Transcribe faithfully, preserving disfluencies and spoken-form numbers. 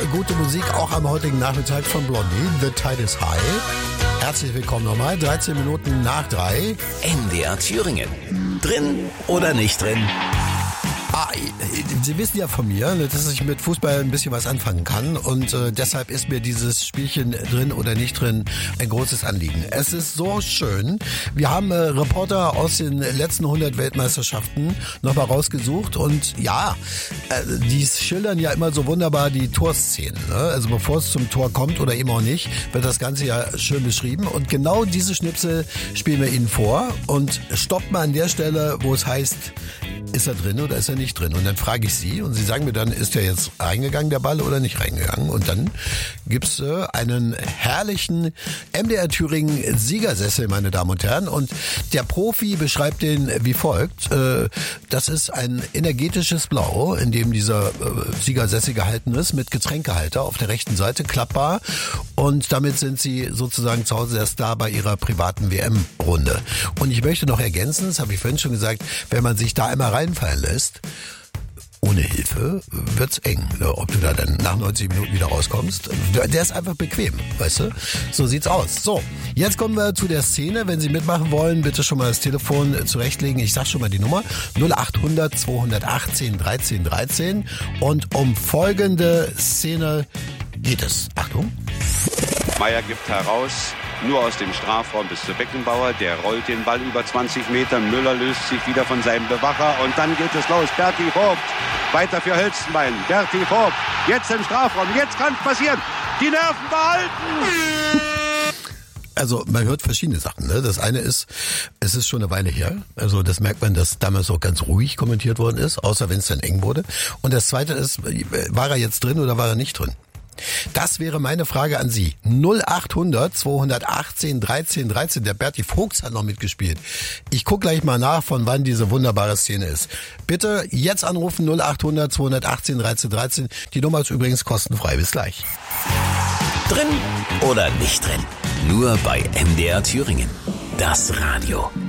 gute Musik auch am heutigen Nachmittag von Blondie. The Tide is High. Herzlich willkommen nochmal. dreizehn Minuten nach drei. N D R Thüringen. Drin oder nicht drin? Ah, Sie wissen ja von mir, dass ich mit Fußball ein bisschen was anfangen kann und äh, deshalb ist mir dieses Spielchen drin oder nicht drin ein großes Anliegen. Es ist so schön. Wir haben äh, Reporter aus den letzten hundert Weltmeisterschaften nochmal rausgesucht und ja, äh, die schildern ja immer so wunderbar die Torszenen. Ne? Also bevor es zum Tor kommt oder eben auch nicht, wird das Ganze ja schön beschrieben und genau diese Schnipsel spielen wir Ihnen vor und stoppt mal an der Stelle, wo es heißt, ist er drin oder ist er nicht drin? Und dann frage ich Sie und Sie sagen mir dann, ist der jetzt reingegangen, der Ball, oder nicht reingegangen? Und dann gibt's äh, einen herrlichen M D R Thüringen Siegersessel, meine Damen und Herren. Und der Profi beschreibt den wie folgt. Äh, das ist ein energetisches Blau, in dem dieser äh, Siegersessel gehalten ist, mit Getränkehalter auf der rechten Seite, klappbar. Und damit sind Sie sozusagen zu Hause der Star bei Ihrer privaten W M-Runde. Und ich möchte noch ergänzen, das habe ich vorhin schon gesagt, wenn man sich da einmal reinfallen lässt, ohne Hilfe wird's eng, ob du da dann nach neunzig Minuten wieder rauskommst. Der ist einfach bequem, weißt du? So sieht's aus. So, jetzt kommen wir zu der Szene. Wenn Sie mitmachen wollen, bitte schon mal das Telefon zurechtlegen. Ich sag schon mal die Nummer. null acht hundert zweihundertachtzehn dreizehn dreizehn. Und um folgende Szene geht es. Achtung. Meier gibt heraus, nur aus dem Strafraum bis zu Beckenbauer. Der rollt den Ball über zwanzig Meter. Müller löst sich wieder von seinem Bewacher. Und dann geht es los. Berti Vogt. Weiter für Hölzenbein. Berti Vogt. Jetzt im Strafraum. Jetzt kann es passieren. Die Nerven behalten. Also man hört verschiedene Sachen. Ne? Das eine ist, es ist schon eine Weile her. Also das merkt man, dass damals auch ganz ruhig kommentiert worden ist, außer wenn es dann eng wurde. Und das zweite ist, war er jetzt drin oder war er nicht drin? Das wäre meine Frage an Sie. null acht hundert zweihundertachtzehn dreizehn dreizehn. Der Berti Vogts hat noch mitgespielt. Ich gucke gleich mal nach, von wann diese wunderbare Szene ist. Bitte jetzt anrufen null acht hundert zweihundertachtzehn dreizehn dreizehn. Die Nummer ist übrigens kostenfrei. Bis gleich. Drin oder nicht drin? Nur bei M D R Thüringen. Das Radio.